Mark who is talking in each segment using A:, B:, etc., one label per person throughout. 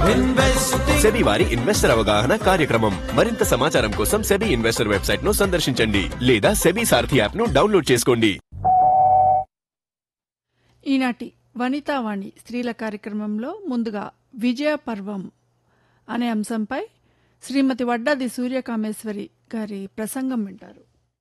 A: SEBI వారి investor అవగాహన కార్యక్రమం. మరింత సమాచారం కోసం సెబీ ఇన్వెస్టర్ వెబ్సైట్ ను సందర్శించండి లేదా సెబీ సారథి యాప్ ను డౌన్లోడ్ చేసుకోండి.
B: ఈనాటి వనితావాణి స్త్రీల కార్యక్రమంలో ముందుగా విజయ పర్వం అనే అంశంపై శ్రీమతి వడ్డాది సూర్యకామేశ్వరి గారి ప్రసంగం వింటారు.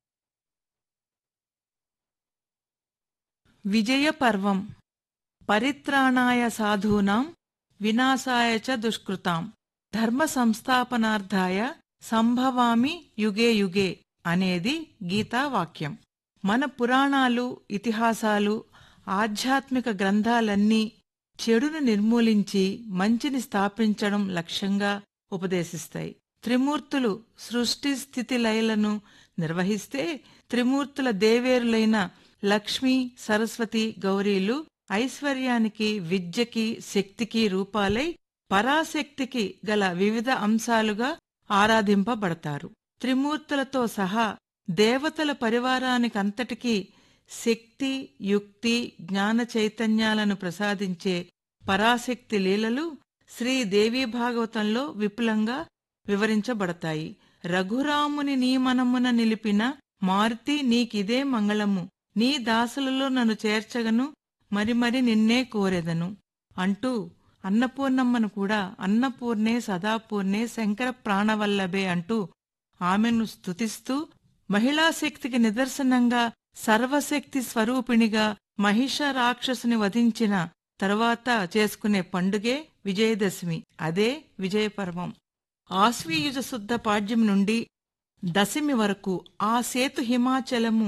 C: విజయ పర్వం. పరిత్రాణాయ సాధూనాం వినాశాయ చ దుష్కృతాం ధర్మ సంస్థాపనార్థాయ సంభవామి యుగే యుగే అనేది గీతావాక్యం. మన పురాణాలు, ఇతిహాసాలు, ఆధ్యాత్మిక గ్రంథాలన్నీ చెడును నిర్మూలించి మంచిని స్థాపించడం లక్ష్యంగా ఉపదేశిస్తాయి. త్రిమూర్తులు సృష్టి స్థితి లయలను నిర్వహిస్తే త్రిమూర్తుల దేవేరులైన లక్ష్మీ, సరస్వతి, గౌరీలు ఐశ్వర్యానికి, విద్యకి, శక్తికి రూపాలై పరాశక్తికి గల వివిధ అంశాలుగా ఆరాధింపబడతారు. త్రిమూర్తులతో సహా దేవతల పరివారానికంతటికీ శక్తి, యుక్తి, జ్ఞాన చైతన్యాలను ప్రసాదించే పరాశక్తి లీలలు శ్రీదేవీ భాగవతంలో విపులంగా వివరించబడతాయి. రఘురాముని నీ మనమున నిలిపిన మారుతి నీకిదే మంగళము, నీ దాసులలో నన్ను చేర్చగను, మరి నిన్నే కోరెదను అంటూ అన్నపూర్ణమ్మను కూడా అన్నపూర్ణే సదాపూర్ణే శంకర ప్రాణవల్లభే అంటూ ఆమెను స్తుతిస్తూ మహిళాశక్తికి నిదర్శనంగా సర్వశక్తి స్వరూపిణిగా మహిష రాక్షసుని వధించిన తరువాత చేసుకునే పండుగే విజయదశమి. అదే విజయపర్వం. ఆశ్వీయుజ శుద్ధ పాడ్యం నుండి దశమి వరకు ఆ సేతు హిమాచలము